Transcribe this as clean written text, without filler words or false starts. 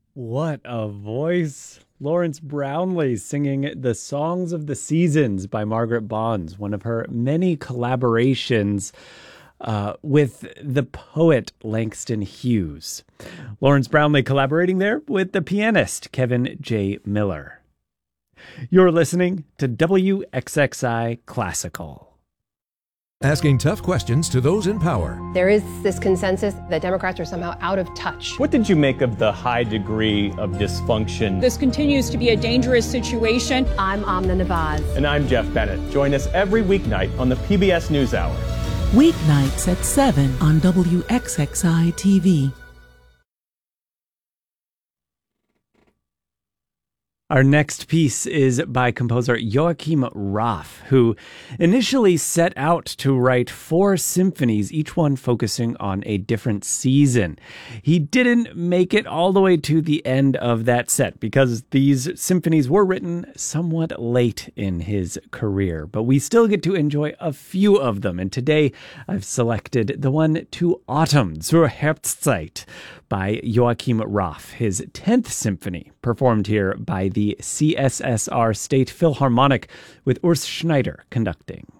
What a voice. Lawrence Brownlee singing The Songs of the Seasons by Margaret Bonds, one of her many collaborations with the poet Langston Hughes. Lawrence Brownlee collaborating there with the pianist Kevin J. Miller. You're listening to WXXI Classical. Asking tough questions to those in power. There is this consensus that Democrats are somehow out of touch. What did you make of the high degree of dysfunction? This continues to be a dangerous situation. I'm Amna Nawaz. And I'm Jeff Bennett. Join us every weeknight on the PBS NewsHour. Weeknights at 7 on WXXI TV. Our next piece is by composer Joachim Raff, who initially set out to write 4 symphonies, each one focusing on a different season. He didn't make it all the way to the end of that set because these symphonies were written somewhat late in his career, but we still get to enjoy a few of them. And today I've selected the one To Autumn, Zur Herbstzeit, by Joachim Raff, his 10th symphony, performed here by the CSSR State Philharmonic with Urs Schneider conducting.